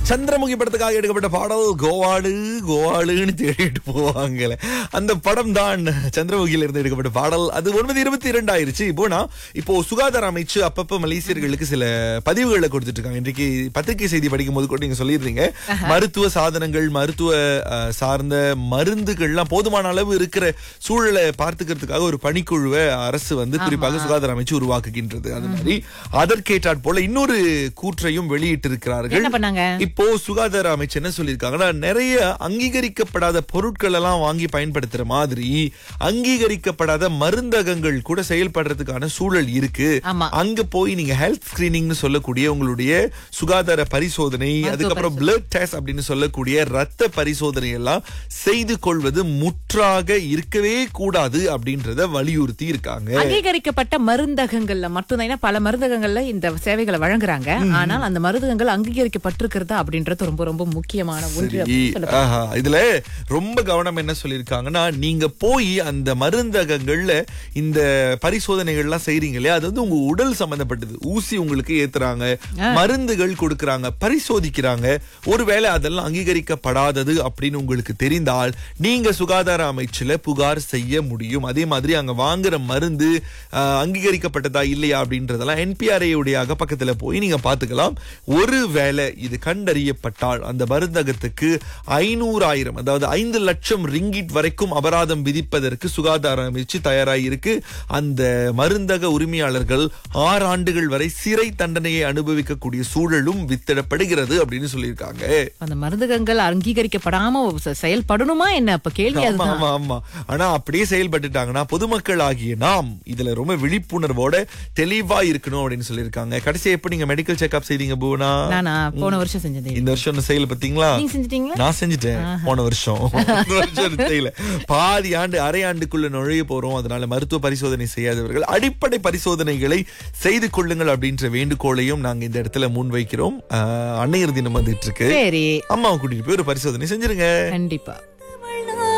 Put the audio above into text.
சந்திரமுகி படத்துக்காக எடுக்கப்பட்ட பாடல் கோவாடு கோவாடுன்னு தேடிட்டு போவாங்கல்ல, அந்த படம் தான் சந்திரமுகியில இருந்து எடுக்கப்பட்ட பாடல். அது 9:22 ஆயிருச்சு. இப்போ சுகாதார அமைச்சு அப்பப்ப மலேசியர்களுக்கு சில பதிவுகளை கொடுத்துட்டு இருக்காங்க. இன்றைக்கு பத்திரிகை செய்தி படிக்கும் போது கூட நீங்க சொல்லிடுறீங்க, மருத்துவ சாதனங்கள், மருத்துவ சார்ந்த மருந்துகள்லாம் போதுமான அளவு இருக்கிற சூழலை பார்த்துக்கிறதுக்காக ஒரு பணிக்குழுவை அரசு குறிப்பாக சுகாதார அமைச்சு உருவாக்குகின்றது. அது மாதிரி அதற்கேற்றாற் போல இன்னொரு கூற்றையும் வெளியிட்டு இருக்கிறார்கள். இப்போ சுகாதார அமைச்சு என்ன சொல்லியிருக்காங்கன்னா, நிறைய அங்கீகரிக்கப்படாத பொருட்கள் எல்லாம் வாங்கி பயன்படுத்துற மாதிரி அங்கீகரிக்கப்படாத மருந்தகங்கள் கூட செயல்படுறதுக்கான சூழல் இருக்கு. அங்க போய் நீங்க ஹெல்த் ஸ்கிரீனிங் சொல்லக்கூடிய உங்களுடைய சுகாதார பரிசோதனை, அதுக்கப்புறம் பிளட் டெஸ்ட் அப்படின்னு சொல்லக்கூடிய ரத்த பரிசோதனை எல்லாம் செய்து கொள்வது முற்றாக இருக்கவே கூடாது அப்படின்றத வலியுறுத்தி இருக்காங்க. அங்கீகரிக்கப்பட்ட மருந்தகங்கள்ல மட்டும்தான், பல மருந்தகங்கள்ல இந்த சேவைகளை வழங்குறாங்க. ஆனால் அந்த மருந்தகங்கள் அங்கீகரிக்கப்பட்டிருக்கிறதா அப்படின்றது ரொம்ப ரொம்ப முக்கியமான ஒன்று. இதுல ரொம்ப கவனம் என்ன சொல்லிருக்காங்கன்னா, நீங்க போய் அந்த மருந்தகங்கள்ல இந்த பரிசோதனைகள் எல்லாம் செய்றீங்க இல்லையா, அது உங்க உடல் சம்பந்தப்பட்டது. ஊசி உங்களுக்கு ஏத்துறாங்க, மருந்துகள் கொடுக்கறாங்க, பரிசோதிக்கிறாங்க. ஒருவேளை அதெல்லாம் அங்கீகரிக்கப்படாதது அப்படின்னு உங்களுக்கு தெரிந்தால் நீங்க சுகாதார அமைச்சுல புகார் செய்ய முடியும். அதே மாதிரி அங்க வாங்குற மருந்து அங்கீகரிக்கப்பட்டதா இல்லையா அப்படின்றதெல்லாம் NPRA உடைய பக்கத்துல போய் நீங்க பாத்துக்கலாம். ஒருவேளை இது கண்டறியப்பட்டால் அந்த மருந்தகத்துக்கு 500,000 அதாவது 5 லட்சம் ரிங்கிட் வரைக்கும் அபராதம் விதிப்பதற்கு சுகாதார அமைச்சு தயாராக இருக்கு. அந்த மருந்தக உரிமையாளர்கள் 6 ஆண்டுகள் வரை சிறை தண்டனையை அனுபவிக்கக்கூடிய சூழலும் வித்திடப்படுகிறது அப்படின்னு சொல்லியிருக்காங்க. அந்த மருந்தகங்கள் அங்கீகரிக்கப்படாம செயல்படணுமா என்ன அப்ப கேள்வி? ஆமா, ஆனா அப்படியே செயல்பட்டுட்டாங்கன்னா பொதுமக்கள் ஆகிய நாம் இதுல ரொம்ப விழிப்புணர்வோட தெளிவா இருக்கணும் அப்படின்னு சொல்லியிருக்காங்க. கடைசியா எப்ப நீங்க மெடிக்கல் செக்அப் செய்தீங்க பூனா? போன வருஷம் செஞ்சேன். இந்த வருஷம் செயல் பாத்தீங்களா? நான் செஞ்சுட்டேன் போன வருஷம். பாதி ஆண்டு அரை ஆண்டுக்குள்ள நுழைய போறோம். அதனால மருத்துவ பரிசோதனை செய்யாதவர்கள் அடிப்படை பரிசோதனைகளை செய்து கொள்ளுங்கள் அப்படின்ற வேண்டுகோளையும் நாங்க இந்த இடத்துல முன்வைக்கிறோம். அன்னையர் தினம் வந்துட்டு இருக்கு. அம்மாவை கூட்டிட்டு போய் ஒரு பரிசோதனை செஞ்சிருங்க. கண்டிப்பா.